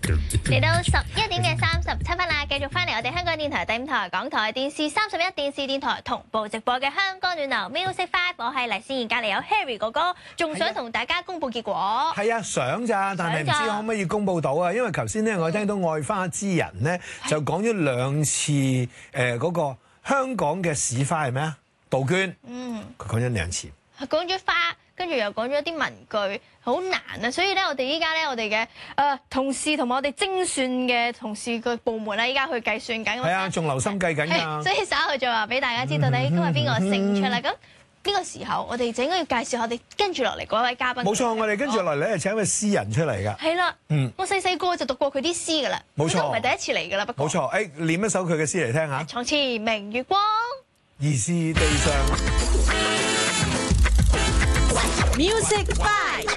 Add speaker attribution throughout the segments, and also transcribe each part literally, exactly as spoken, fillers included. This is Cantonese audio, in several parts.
Speaker 1: 嚟到十一點嘅三十七分啦，繼續翻嚟我哋香港電台第五台、港台電視三十一電視電台同步直播嘅香港暖流 Music Five， 我係黎思妍，隔離有 Harry 哥哥，仲想同大家公佈結果。係啊，想咋，但係唔知可唔可以公佈到啊？因為頭先咧，我聽到愛花之人咧就講咗兩次誒嗰個香港嘅市花係咩啊？杜鵑，嗯，佢講咗兩次，
Speaker 2: 講咗花。跟住又講咗啲文句，好難啊！所以咧，我哋依家咧，我哋嘅誒同事同埋我哋精算嘅同事個部門咧，依家去計算緊。
Speaker 1: 係啊，仲留心計緊㗎。
Speaker 2: 所以稍後再話俾大家知道，你今日邊個勝出啦？咁呢個時候，我哋就應該要介紹下我哋跟住落嚟嗰位嘉賓。
Speaker 1: 冇錯，我哋跟住落嚟咧，請一位詩人出嚟㗎。
Speaker 2: 係啦，
Speaker 1: 嗯，
Speaker 2: 我細細個就讀過佢啲詩㗎啦。
Speaker 1: 冇錯，
Speaker 2: 都唔係第一次嚟㗎啦。不過
Speaker 1: 冇錯，誒，念一首佢嘅詩嚟聽下。
Speaker 2: 從前明月光，
Speaker 1: 疑是地上。
Speaker 3: Music Five，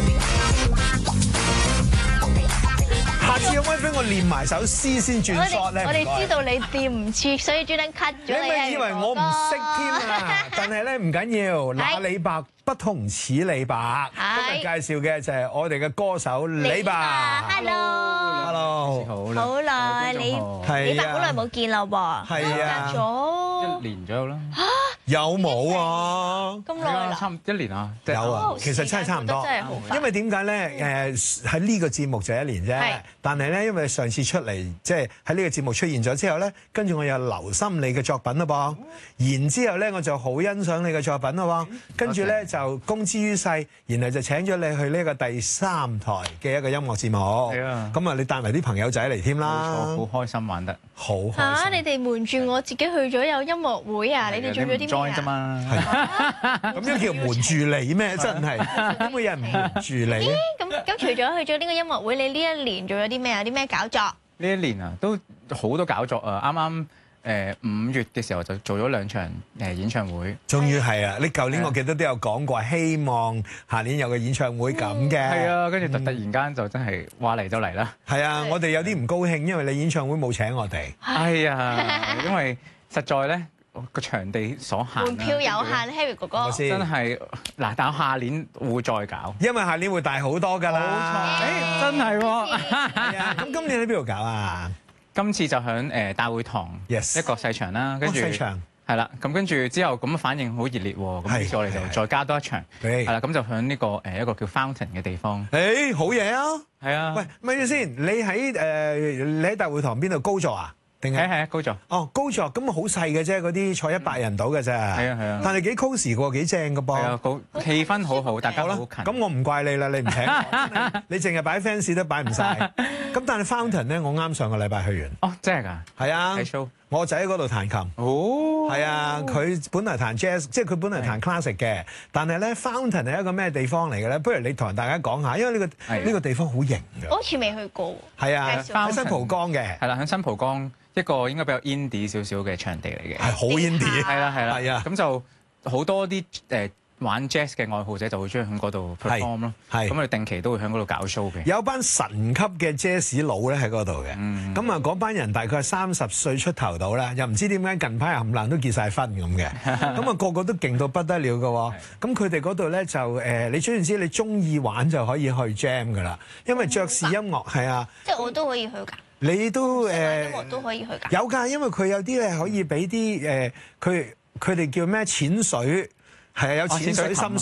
Speaker 1: 下次可唔可以俾我練埋首詩先轉 shot 咧？
Speaker 2: 我哋知道你掂唔切，所以專登 cut 咗你。
Speaker 1: 你咪以為我唔識添啊？但係咧唔緊要，那李白不同此李白。今日介紹嘅就係我哋嘅歌手李白。Hello，Hello，
Speaker 2: 好，好耐，李李白好耐冇見啦喎。
Speaker 1: 係啊，
Speaker 2: 隔咗
Speaker 4: 一年左右啦。
Speaker 1: 有冇啊？
Speaker 2: 咁耐啦，
Speaker 4: 差唔多一年啊，
Speaker 1: 有啊，其實真係差唔多。因為點解咧？誒喺呢個節目就一年啫。但係咧，因為上次出嚟即係喺呢個節目出現咗之後咧，跟住我又留心你嘅作品啦噃。然之後咧，我就好欣賞你嘅作品啦喎。跟住咧就公之於世，然後就請咗你去呢個第三台嘅一個音樂節目。
Speaker 4: 係啊。
Speaker 1: 咁啊，你帶埋啲朋友仔嚟添啦。
Speaker 4: 冇錯，好開心玩得。
Speaker 1: 好開心。
Speaker 2: 嚇！你哋瞞住我自己去咗有音樂會啊？你哋做咗啲咩啊？
Speaker 4: 啫嘛。
Speaker 1: 咁樣叫瞞住你咩？真係點會有人瞞住你咧？
Speaker 2: 咁咁，除咗去咗呢個音樂會，你呢一年做咗啲咩啊？啲咩搞作？
Speaker 4: 呢一年啊，都好多搞作啊！啱啱誒五月嘅時候就做咗兩場誒演唱會。
Speaker 1: 終於係啊！你舊年我記得都有講過，希望下年有個演唱會咁嘅。
Speaker 4: 係啊，跟住突突然間就真係話嚟就嚟啦。
Speaker 1: 係啊，我哋有啲唔高興，因為你演唱會冇請我哋。
Speaker 4: 係啊，因為實在咧。個場地所限，
Speaker 2: 門票有限 ，Harry 哥哥
Speaker 4: 真係嗱，但下年會再搞，
Speaker 1: 因為下年會大好多㗎啦。
Speaker 4: 冇錯，誒真係喎。
Speaker 1: 係啊，咁今年喺邊度搞啊？
Speaker 4: 今次就響誒大會堂一個細場啦，跟住係啦，咁跟住之後咁反應好熱烈喎，咁於是我哋就再加多一場，係啦，咁就響呢個誒一個叫 Fountain 嘅地方。
Speaker 1: 誒好嘢啊！係啊，喂，咪住先，你喺誒你喺大會堂邊度高座啊？定係
Speaker 4: 係啊，高座。
Speaker 1: 哦，高座咁好細嘅啫，嗰啲坐一百人到嘅啫。係啊係啊。但係幾 cosy 喎，幾正嘅噃。係啊，
Speaker 4: 好氣氛好好，大家好近。
Speaker 1: 咁我唔怪你啦，你唔請我，你淨係擺 fans 都擺唔晒。咁但係 Fountain 咧，我啱上個禮拜去完。
Speaker 4: 哦，真係㗎。
Speaker 1: 係啊。
Speaker 4: 睇 show。
Speaker 1: 我仔喺嗰度彈琴。
Speaker 4: 哦。
Speaker 1: 係啊，佢本來彈 jazz， 即係佢本來彈 classic 嘅。但係咧 Fountain 係一個咩地方嚟嘅咧？不如你同大家講下，因為呢個呢個地方好型㗎。
Speaker 2: 我好似未去過。
Speaker 1: 係啊，喺新蒲崗嘅。
Speaker 4: 係啦，喺新蒲崗。一個應該比較 indie 少少嘅場地嚟嘅，
Speaker 1: 係好 indie，
Speaker 4: 係啦係啦，
Speaker 1: 係啊，
Speaker 4: 咁就好多啲誒玩 jazz 嘅愛好者就會中意喺嗰度 perform 咯，係，咁我哋定期都會喺嗰度搞 show 嘅。有班神級嘅 jazz 佬咧喺嗰度嘅，咁啊嗰班人大概三十歲出頭到啦，又唔知點解近排冚唪唥都結晒婚咁嘅，咁啊個個都勁到不得了嘅喎，咁佢哋嗰度咧就誒，你總言之你中意玩就可以去 jam 噶啦，因為爵士音樂係啊，
Speaker 2: 即係我都可以去㗎。
Speaker 1: 你都誒
Speaker 2: 我都可以去㗎，
Speaker 1: 有㗎，因為佢有啲咧可以俾啲誒，佢佢哋叫咩淺水，係啊，有淺水深